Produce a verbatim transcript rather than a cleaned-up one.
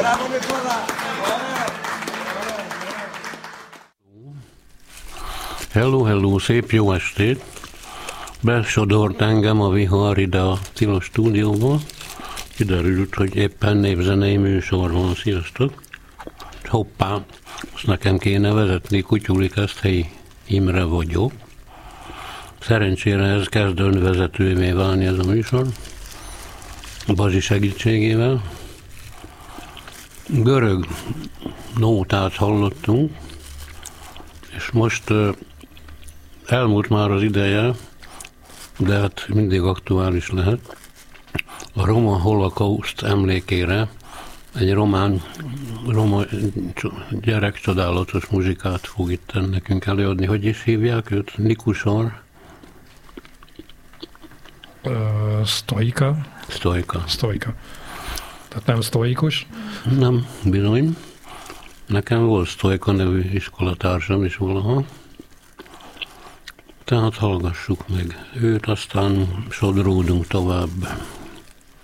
Hello, hello, szép jó estét! Besodort engem a vihar ide a tilos stúdióba. Kiderült, hogy éppen népzenei műsor van. Sziasztok! Hoppá, azt nekem kéne vezetni, Kutyuli Keszthelyi Imre vagyok. Szerencsére ez kezd önvezetővé válni ez a műsor. Bazi segítségével. Görög nótát hallottunk, és most elmúlt már az ideje, de hát mindig aktuális lehet. A roma holokauszt emlékére egy román, roma gyerek csodálatos muzsikát fog itt nekünk előadni. Hogy is hívják őt? Nikusor? Uh, sztoika. Sztoika. Sztoika. Tehát nem sztoikus? Nem, bizony. Nekem volt Sztoika nevű iskolatársam is valaha. Tehát hallgassuk meg őt, aztán sodródunk tovább.